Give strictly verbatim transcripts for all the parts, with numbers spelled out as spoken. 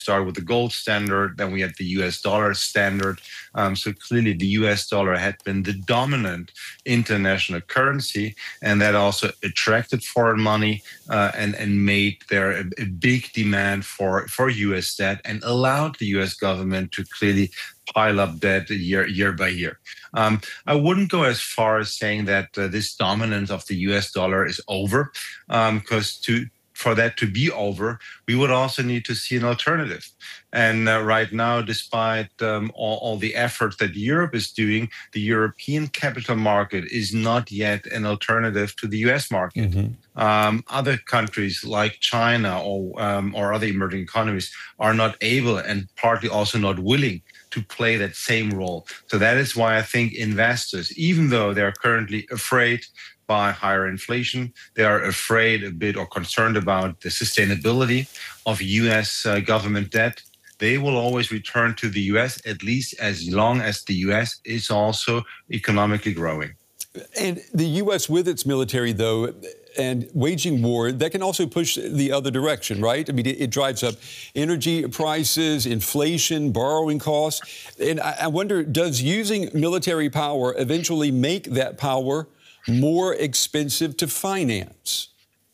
started with the gold standard, then we had the U S dollar standard. Um, so clearly the U S dollar had been the dominant international currency, and that also attracted foreign money uh, and, and made there a, a big demand for, for U S debt and allowed the U S government to clearly pile up debt year year by year. Um, I wouldn't go as far as saying that uh, this dominance of the U S dollar is over, because um, to for that to be over, we would also need to see an alternative. And uh, right now, despite um, all, all the effort that Europe is doing, the European capital market is not yet an alternative to the U S market. Mm-hmm. Um, other countries like China or um, or other emerging economies are not able, and partly also not willing, to play that same role. So that is why I think investors, even though they're currently afraid by higher inflation, they are afraid a bit or concerned about the sustainability of U S uh, government debt, they will always return to the U S, at least as long as the U S is also economically growing. And the U S with its military, though, and waging war, that can also push the other direction, right? I mean, it, it drives up energy prices, inflation, borrowing costs. And I, I wonder, does using military power eventually make that power more expensive to finance?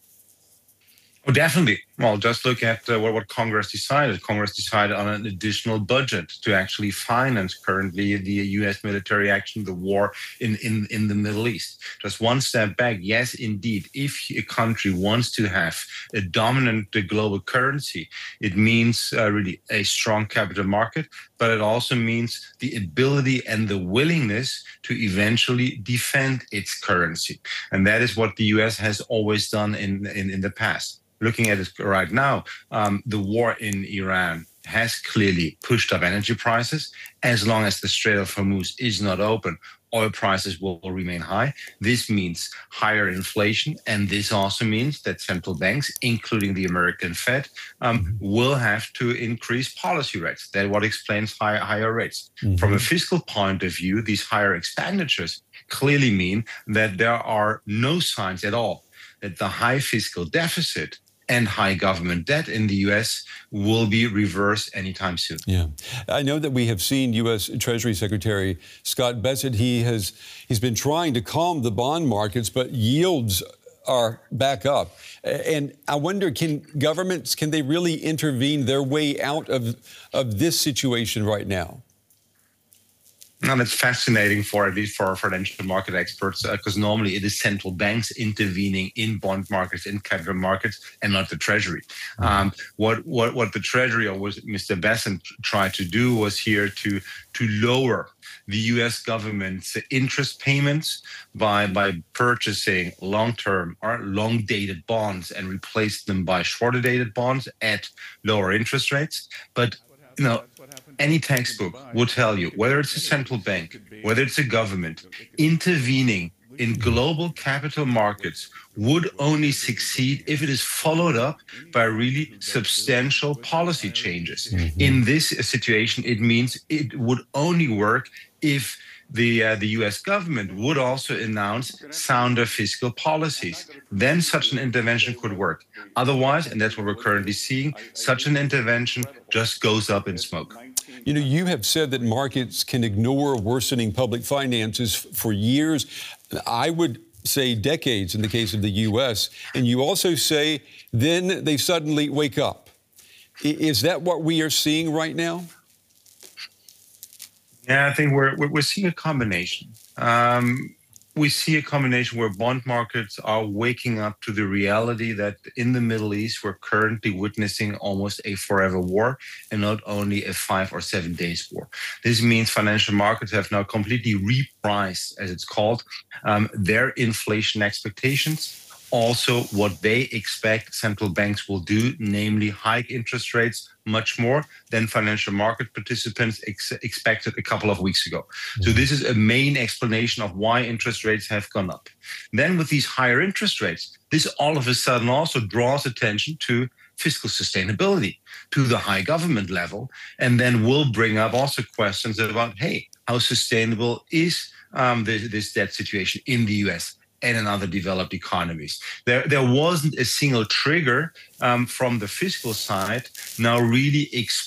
Oh, definitely. Well, just look at uh, what, what Congress decided. Congress decided on an additional budget to actually finance currently the U S military action, the war in, in, in the Middle East. Just one step back. Yes, indeed, if a country wants to have a dominant global currency, it means uh, really a strong capital market, but it also means the ability and the willingness to eventually defend its currency. And that is what the U S has always done in, in, in the past. Looking at it right now, um, the war in Iran has clearly pushed up energy prices. As long as the Strait of Hormuz is not open, oil prices will, will remain high. This means higher inflation, and this also means that central banks, including the American Fed, um, will have to increase policy rates. That's what explains high, higher rates. Mm-hmm. From a fiscal point of view, these higher expenditures clearly mean that there are no signs at all that the high fiscal deficit and high government debt in the U S will be reversed anytime soon. Yeah, I know that we have seen U S Treasury Secretary Scott Bessent. He has he's been trying to calm the bond markets, but yields are back up. And I wonder, can governments, can they really intervene their way out of of this situation right now? And it's fascinating for at least for financial market experts, because uh, normally it is central banks intervening in bond markets, in capital markets, and not the Treasury. Mm-hmm. Um, what what what the Treasury, or was Mister Bessent, tried to do was here to to lower the U S government's interest payments by by purchasing long-term or long-dated bonds and replace them by shorter-dated bonds at lower interest rates. But you know, any textbook will tell you, whether it's a central bank, whether it's a government, intervening in global capital markets would only succeed if it is followed up by really substantial policy changes. Mm-hmm. In this situation, it means it would only work if the uh, the U S government would also announce sounder fiscal policies. Then such an intervention could work. Otherwise, and that's what we're currently seeing, such an intervention just goes up in smoke. You know, you have said that markets can ignore worsening public finances for years. I would say decades in the case of the U S. And you also say then they suddenly wake up. Is that what we are seeing right now? Yeah, I think we're we're seeing a combination. Um, we see a combination where bond markets are waking up to the reality that in the Middle East, we're currently witnessing almost a forever war and not only a five or seven days war. This means financial markets have now completely repriced, as it's called, um, their inflation expectations. Also, what they expect central banks will do, namely hike interest rates much more than financial market participants ex- expected a couple of weeks ago. Mm-hmm. So this is a main explanation of why interest rates have gone up. Then with these higher interest rates, this all of a sudden also draws attention to fiscal sustainability, to the high government level, and then will bring up also questions about, hey, how sustainable is um, this, this debt situation in the U S? and in other developed economies. There, there wasn't a single trigger um, from the fiscal side now really